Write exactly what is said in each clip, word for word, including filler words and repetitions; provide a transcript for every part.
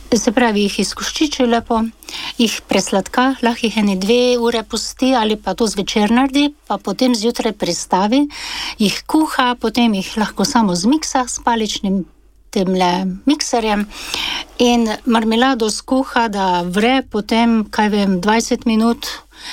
Se pravi, jih izkoščiči lepo, jih presladka, lahko jih ene dve ure pusti ali pa to zvečer naredi, pa potem zjutraj pristavi, jih kuha, potem jih lahko samo zmiksa s paličnim temle mikserjem in marmelado skuha, da vre potem, kaj vem, dvajset minut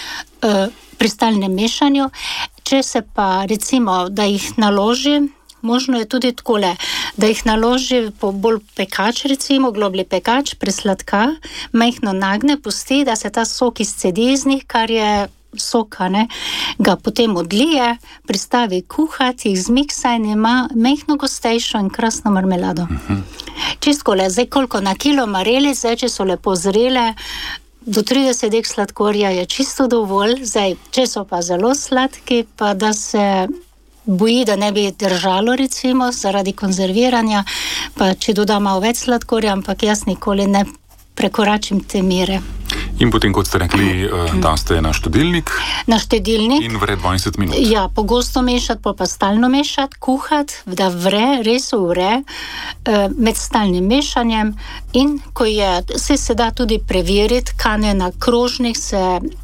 uh, pri stalnem mešanju. Če se pa recimo, da jih naloži, možno je tudi takole, da jih naloži po bolj pekač, recimo globli pekač, presladka, majhno nagne, pusti, da se ta sok izcedi iz njih, kar je soka, ne, ga potem odlije, pristavi kuhati, jih zmiksa in ima majhno gostejšo in krasno marmelado. Uh-huh. Čistkole, zdaj koliko na kilo marelic, zdaj, če so lepo zrele, do trideset dek sladkorja je čisto dovolj, zdaj, če so pa zelo sladki, pa da se boji, da ne bi držalo recimo zaradi konzerviranja, pa če dodam malo več sladkorja, ampak jaz nikoli ne prekoračim te mere. In potem, kot ste rekli, daste na štedilnik. Na štedilnik. In vre dvajset minut. Ja, pogosto mešati, pa pa stalno mešati, kuhati, da vre, res vre med stalnim mešanjem. In ko je, se se da tudi preveriti, kane na krožnik se,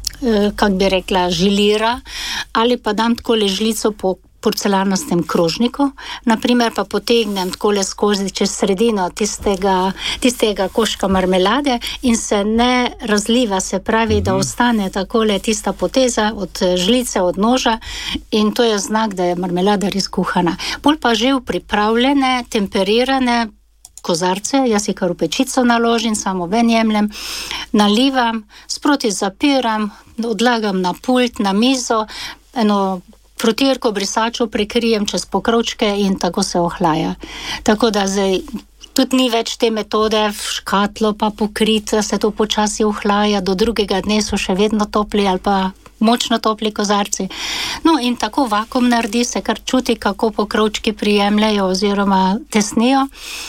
kak bi rekla, žilira, ali pa dam takole žlico po porcelanastem krožniku, naprimer pa potegnem takole skozi čez sredino tistega, tistega koška marmelade in se ne razliva, se pravi, mm-hmm. da ostane takole tista poteza od žlice, od noža in to je znak, da je marmelada res kuhana. Bolj pa že v pripravljene, temperirane kozarce, jaz jih kar v pečico naložim, samo ven jemljem, nalivam, sproti zapiram, odlagam na pult, na mizo, eno frutirko, brisačo prekrijem čez pokrovčke in tako se ohlaja. Tako da zdaj tudi ni več te metode v škatlo pa pokriti, se to počasi ohlaja, do drugega dne so še vedno topli ali pa močno topli kozarci. No in tako vakuum naredi, se kar čuti, kako pokrovčki prijemljajo oziroma tesnijo.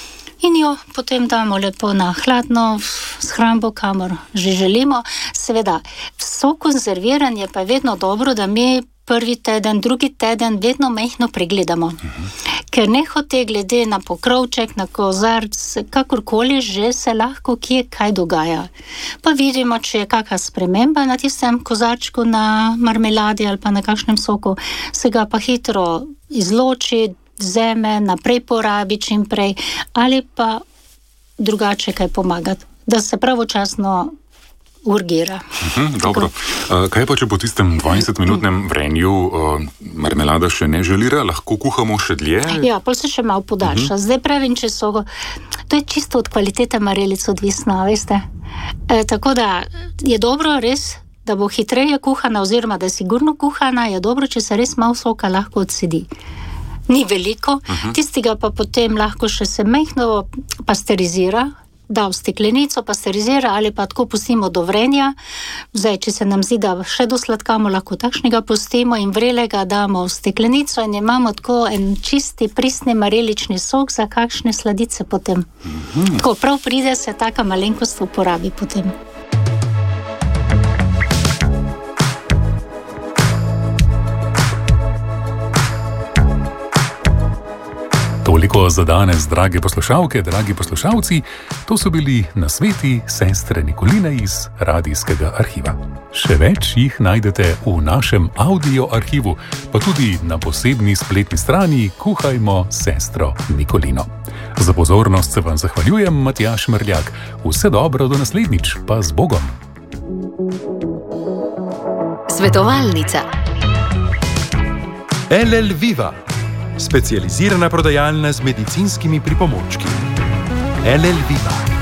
In jo potem damo lepo na hladno shrambo, kamor že želimo. Seveda, vso konzerviranje pa je vedno dobro, da mi prvi teden, drugi teden vedno majhno pregledamo. Uh-huh. Ker nehote glede na pokrovček, na kozarc, kakorkoli že se lahko kje kaj dogaja. Pa vidimo, če je kakšna sprememba na tistem kozarčku, na marmeladi ali pa na kakšnem soku, se ga pa hitro izloči, vzeme, naprej porabi čim prej, ali pa drugače kaj pomagati, da se pravočasno urgira. Mhm, dobro. Uh, kaj pa, če po tistem dvajsetminutnem vrenju uh, marmelada še ne želira, lahko kuhamo še dlje? Ja, pol se še malo podaljša. Uh-huh. Zdaj pravim, če so, to je čisto od kvalitete marelic odvisno, veste. E, tako da je dobro res, da bo hitreje kuhana, oziroma da je sigurno kuhana, je dobro, če se res malo soka lahko odsedi. Ni veliko, uh-huh. tistega pa potem lahko še se majhno pasterizira, da v steklenico pasterizira ali pa tako pustimo do vrenja. Zdaj, če se nam zdi, da še dosladkamo, lahko takšnega pustimo in vrelega damo v steklenico in imamo tako en čisti, pristni marelični sok za kakšne sladice potem. Mm-hmm. Tako prav pride se taka malenkost uporabi potem. Toliko za danes, drage poslušalke, dragi poslušalci, to so bili nasveti sestre Nikoline iz radijskega arhiva. Še več jih najdete v našem audio arhivu, pa tudi na posebni spletni strani Kuhajmo sestro Nikolino. Za pozornost se vam zahvaljujem, Matjaž Mrljak. Vse dobro do naslednjič, pa z Bogom. Svetovalnica. L L Viva. Specializirana prodajalna z medicinskimi pripomočki. L L Viva.